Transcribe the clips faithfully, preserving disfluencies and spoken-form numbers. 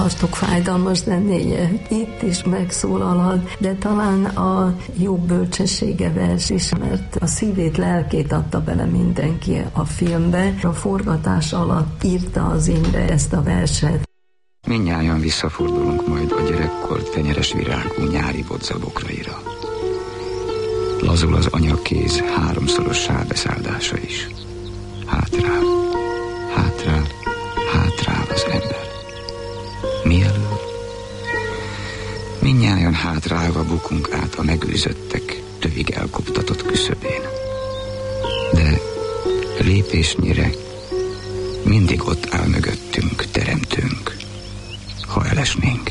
tartok fájdalmas zenéje. Itt is megszólalhat, de talán a jó bölcsessége vers is, mert a szívét, lelkét adta bele mindenki a filmbe. A forgatás alatt írta az Imre ezt a verset. Mindnyájan visszafordulunk majd a gyerekkor tenyeres virágú nyári bodzabokraira. Lazul az anyakéz háromszoros sáveszáldása is. Hátrál, hátrál, hátrál az ember. Mielőtt mindnyájan hátrálva bukunk át a megűzöttek tövig elkoptatott küszöbén. De lépésnyire mindig ott áll mögöttünk teremtőnk, ha elesnénk.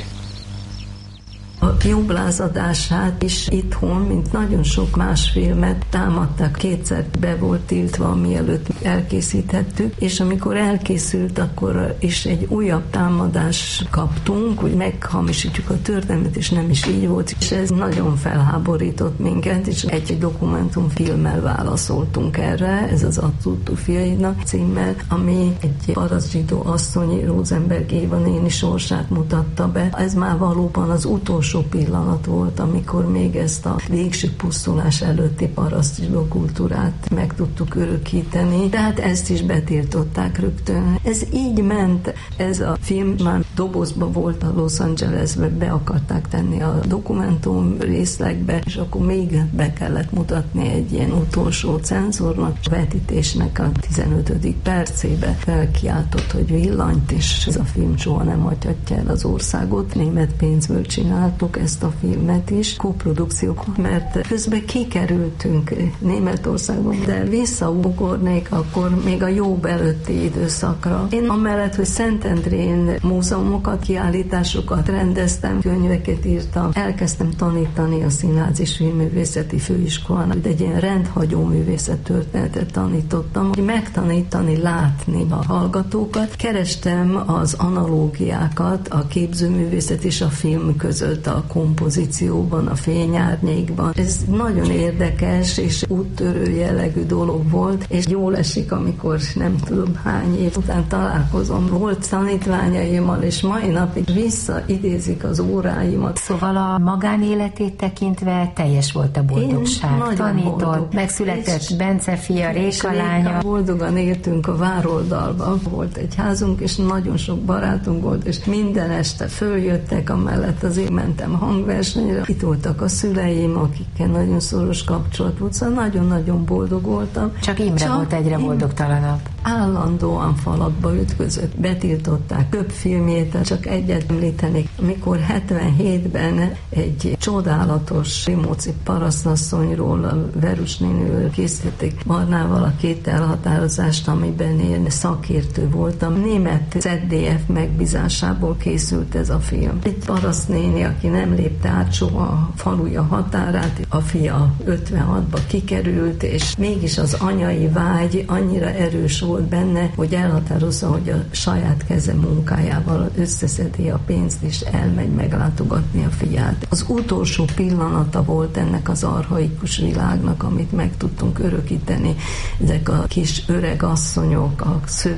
A jobb lázadását is itthon, mint nagyon sok más filmet támadták, kétszer be volt tiltva, mielőtt elkészíthettük, és amikor elkészült, akkor is egy újabb támadást kaptunk, hogy meghamisítjuk a történetet, és nem is így volt, és ez nagyon felháborított minket, és egy dokumentumfilmmel válaszoltunk erre, ez az A tudtu fiainak címmel, ami egy parasztzsidó asszony, Rosenberg Éva néni sorsát mutatta be. Ez már valóban az utolsó pillanat volt, amikor még ezt a végső pusztulás előtti parasztzsidó kultúrát meg tudtuk örökíteni, tehát ezt is betiltották rögtön. Ez így ment, ez a film már dobozba volt a Los Angelesbe, be akarták tenni a dokumentum részlegbe, és akkor még be kellett mutatni egy ilyen utolsó cenzornak, a vetítésnek a tizenötödik percébe felkiáltott, hogy villanyt, és ez a film soha nem hagyhatja el az országot. Német pénzből csináltuk ezt a filmet is, koprodukciók, mert közben kikerültünk Németországban, de visszaugornék akkor még a jobb előtti időszakra. Én amellett, hogy Szentendrén múzeumokat, kiállításokat rendeztem, könyveket írtam, elkezdtem tanítani a Színházi és Filmművészeti Főiskolán, de egy ilyen rendhagyó művészettörténetet tanítottam, hogy megtanítani, látni a hallgatókat. Kerestem az analógiákat a képzőművészet és a film között, a kompozícióban, a fényárnyékban. Ez nagyon érdekes és úttörő jellegű dolog volt, és jól esik, amikor nem tudom hány év után találkozom. Volt tanítványaimmal, és mai napig visszaidézik az óráimat. Szóval a magánéletét tekintve teljes volt a boldogság. Tanított, boldog. Megszületett és Bence fia, Réka lánya. Boldogan éltünk a Vároldalban. Volt egy házunk, és nagyon sok barátunk volt, és minden este följöttek, amellett azért mentem hangversenyre. Itt voltak a szüleim, akikkel nagyon szoros kapcsolat volt, szóval nagyon-nagyon boldog voltam. Csak Imre Csak volt egyre boldogtalanabb. Állandóan falakba ütközött, betiltották több filmjét, csak egyet említenék. Amikor hetvenhétben egy csodálatos Rimóci parasztasszonyról, a Verus néniről készítették Barnával a két elhatározást, amiben én szakértő voltam. Német zet dé ef megbízásából készült ez a film. Egy parasztnéni, aki nem lépte át soha a faluja határát, a fia ötvenhatba kikerült, és mégis az anyai vágy annyira erős volt benne, hogy elhatározza, hogy a saját keze munkájával összeszedi a pénzt, és elmegy meglátogatni a fiát. Az utolsó pillanata volt ennek az archaikus világnak, amit meg tudtunk örökíteni. Ezek a kis öreg asszonyok a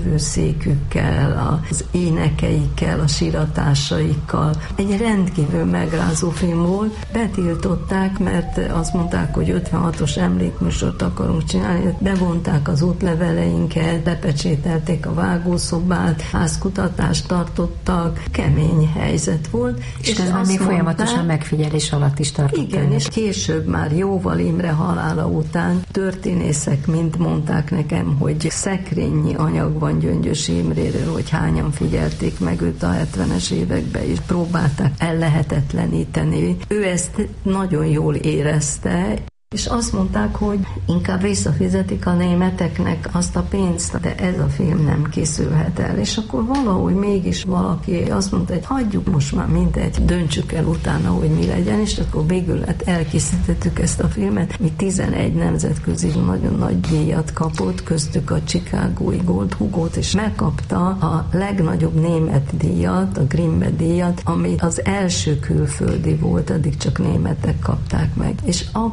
szövőszékükkel, az énekeikkel, a siratásaikkal. Egy rendkívül megrázó film volt. Betiltották, mert azt mondták, hogy ötvenhatos emlékműsort akarunk csinálni. Bevonták az útleveleinket, lepecsételték a vágószobát, házkutatást tartottak, kemény helyzet volt. És, és közben még folyamatosan megfigyelés alatt is tartották. Igen, és később már jóval Imre halála után történészek mind mondták nekem, hogy szekrényi anyag van Gyöngyös Imréről, hogy hányan figyelték meg őt a hetvenes években, és próbálták ellehetetleníteni. Ő ezt nagyon jól érezte, és azt mondták, hogy inkább visszafizetik a németeknek azt a pénzt, de ez a film nem készülhet el. És akkor valahogy mégis valaki azt mondta, hogy hagyjuk most már mindegy, döntsük el utána, hogy mi legyen, és akkor végül hát elkészítettük ezt a filmet. Mi tizenegy nemzetközi nagyon nagy díjat kapott, köztük a Chicagói Gold Hugo-t, és megkapta a legnagyobb német díjat, a Grimme díjat, ami az első külföldi volt, addig csak németek kapták meg. És akkor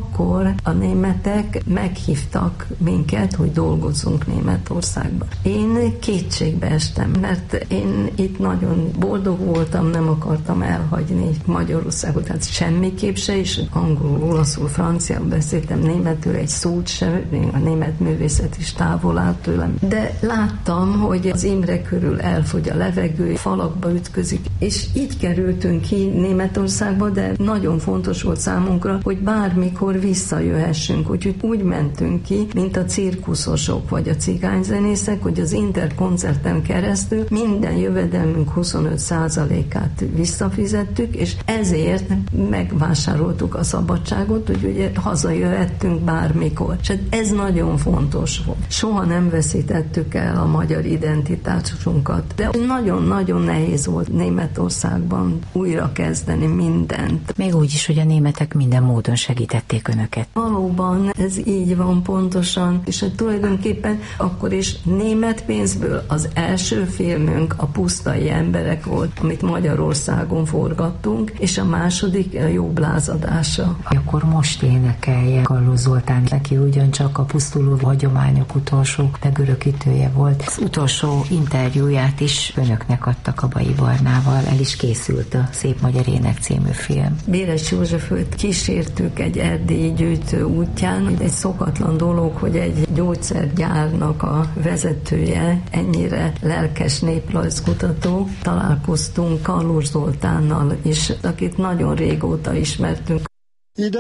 amikor a németek meghívtak minket, hogy dolgozzunk Németországban. Én kétségbe estem, mert én itt nagyon boldog voltam, nem akartam elhagyni Magyarországot, tehát semmiképp se, és angolul, olaszul, franciául beszéltem, németül egy szót sem, a német művészet is távol állt tőlem. De láttam, hogy az Imre körül elfogy a levegő, falakba ütközik, és így kerültünk ki Németországba, de nagyon fontos volt számunkra, hogy bármikor visszajöhessünk, úgyhogy úgy mentünk ki, mint a cirkuszosok vagy a cigányzenészek, hogy az Interkoncerten keresztül minden jövedelmünk huszonöt százalékát visszafizettük, és ezért megvásároltuk a szabadságot, hogy ugye hazajöhettünk bármikor. És ez nagyon fontos volt. Soha nem veszítettük el a magyar identitásunkat, de nagyon-nagyon nehéz volt Németországban újra kezdeni mindent. Még úgy is, hogy a németek minden módon segítették önöket. Valóban ez így van pontosan, és hogy tulajdonképpen akkor is német pénzből az első filmünk a Pusztai emberek volt, amit Magyarországon forgattunk, és a második a Jobb lázadása. Akkor most énekelje Galló Zoltán, neki ugyancsak a Pusztuló hagyományok utolsó megörökítője volt. Az utolsó interjúját is önöknek adtak Abai Barnával, el is készült a Szép Magyar Ének című film. Béres Józseföt kísértük egy erdélyi gyűjtő útján. Egy szokatlan dolog, hogy egy gyógyszergyárnak a vezetője ennyire lelkes néprajzkutató. Találkoztunk Galló Zoltánnal is, akit nagyon régóta ismertünk.